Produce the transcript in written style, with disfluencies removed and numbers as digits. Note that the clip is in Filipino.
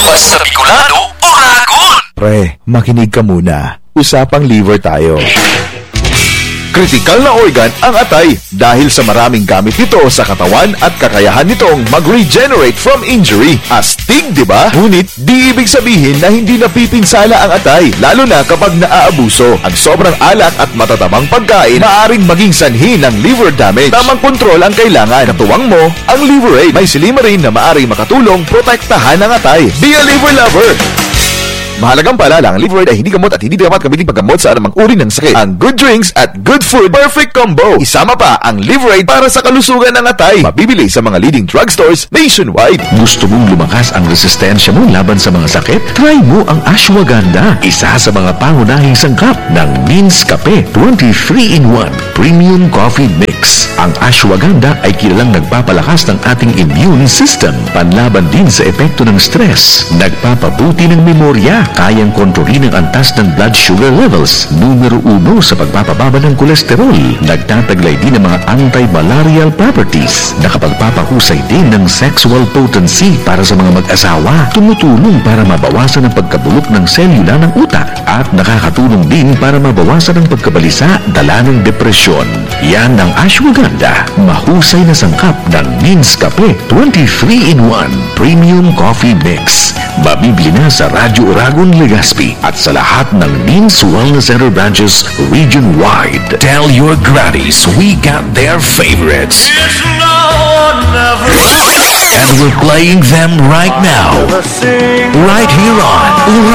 Basta Bicolano o Ragon! Pre, makinig ka muna. Usapang liver tayo. Kritikal na organ ang atay dahil sa maraming gamit nito sa katawan at kakayahan nitong mag-regenerate from injury. Astig, di ba? Ngunit di ibig sabihin na hindi napipinsala ang atay, lalo na kapag naaabuso. Ang sobrang alat at matatamang pagkain maaaring maging sanhi ng liver damage. Tamang kontrol ang kailangan. Katuwang mo ang Liverade. May Silimarin na maaaring makatulong protektahan ang atay. Be a liver lover! Mahalagang paalala, ang Liverade ay hindi gamot at hindi dapat gamitin paggamot sa anumang uri ng sakit. Ang good drinks at good food, perfect combo. Isama pa ang Liverade para sa kalusugan ng atay. Mabibili sa mga leading drugstores nationwide. Gusto mong lumakas ang resistensya mo laban sa mga sakit? Try mo ang Ashwagandha, isa sa mga pangunahing sangkap ng Means Cafe 23-in-1 Premium Coffee Mix. Ang Ashwagandha ay kilalang nagpapalakas ng ating immune system, panlaban din sa epekto ng stress, nagpapabuti ng memorya, kayang kontrolin ang antas ng blood sugar levels, numero 1 sa pagpapababa ng kolesterol, nagtataglay din ng mga anti-malarial properties, nakapagpapahusay din ng sexual potency para sa mga mag-asawa, tumutulong para mabawasan ang pagkabulok ng selula ng utak, at nakakatulong din para mabawasan ang pagkabalisa, dala ng depresyon. Yan ang Ashwagandha, mahusay na sangkap ng Means Cafe 23-in-1 Premium Coffee Mix. Mabibili na sa Radyo Oragon, Legazpi at sa lahat ng Means Wellness Center branches region-wide. Tell your grannies we got their favorites. And we're playing them right now. Right here on